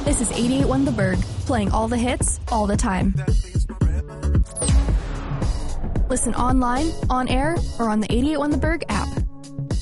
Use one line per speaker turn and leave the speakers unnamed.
This is 88.1 The Berg, playing all the hits, all the time. Listen online, on air, or on the 88.1 The Berg app.